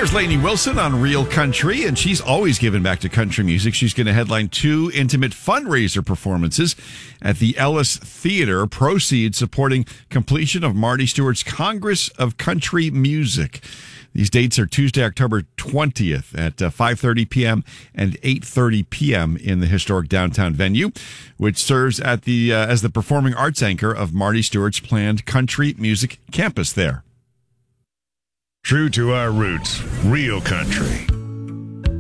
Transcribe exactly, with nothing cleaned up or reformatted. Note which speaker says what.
Speaker 1: There's Lainey Wilson on Real Country, and she's always given back to country music. She's going to headline two intimate fundraiser performances at the Ellis Theater, proceeds supporting completion of Marty Stewart's Congress of Country Music. These dates are Tuesday, October twentieth at uh, five thirty p.m. and eight thirty p.m. in the historic downtown venue, which serves at the uh, as the performing arts anchor of Marty Stewart's planned country music campus there.
Speaker 2: True to our roots, Real Country.